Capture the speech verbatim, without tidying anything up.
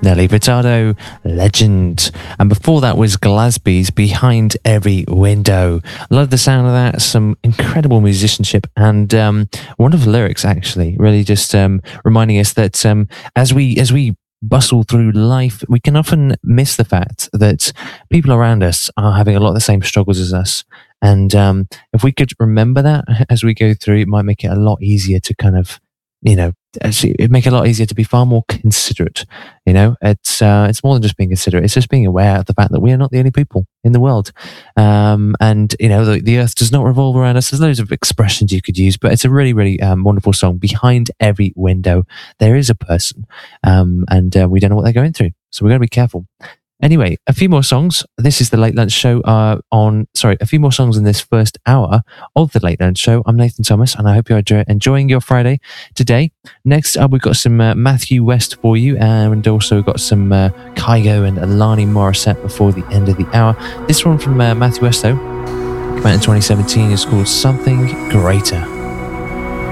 Nelly Furtado, Legend. And before that was Glasby's Behind Every Window. Love the sound of that. Some incredible musicianship and um, wonderful lyrics, actually. Really just um, reminding us that um, as we as we bustle through life, we can often miss the fact that people around us are having a lot of the same struggles as us. And um, if we could remember that as we go through, it might make it a lot easier to kind of, you know, actually it'd make it a lot easier to be far more considerate. You know, it's uh, it's more than just being considerate. It's just being aware of the fact that we are not the only people in the world. Um, and, you know, the, the earth does not revolve around us. There's loads of expressions you could use, but it's a really, really um, wonderful song. Behind every window, there is a person. Um, and uh, we don't know what they're going through. So we're going to be careful. Anyway, a few more songs. This is the Late Lunch Show uh, on, sorry, a few more songs in this first hour of the Late Lunch Show. I'm Nathan Thomas, and I hope you're enjoying your Friday today. Next up, we've got some uh, Matthew West for you, and also got some uh, Kygo and Alani Morissette before the end of the hour. This one from uh, Matthew West, though, came out in twenty seventeen. It's called Something Greater.